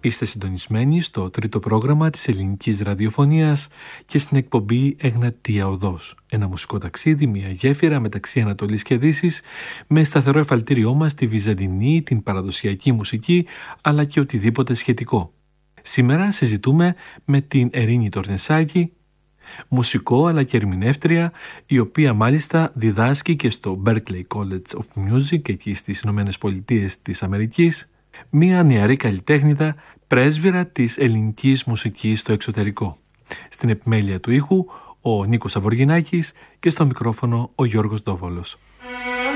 Είστε συντονισμένοι στο τρίτο πρόγραμμα της ελληνικής ραδιοφωνίας και στην εκπομπή Εγνατία Οδός. Ένα μουσικό ταξίδι, μια γέφυρα μεταξύ Ανατολής και Δύσης, με σταθερό εφαλτήριό μας τη βυζαντινή, την παραδοσιακή μουσική, αλλά και οτιδήποτε σχετικό. Σήμερα συζητούμε με την Ερίνη Τορνεσάκη, μουσικό αλλά και ερμηνεύτρια, η οποία μάλιστα διδάσκει και στο Berklee College of Music, εκεί στις Ηνωμένες Πολιτείες της Αμερικής, μία νεαρή καλλιτέχνηδα, πρέσβυρα της ελληνικής μουσικής στο εξωτερικό. Στην επιμέλεια του ήχου ο Νίκος Αβοργινάκης και στο μικρόφωνο ο Γιώργος Ντόβολος.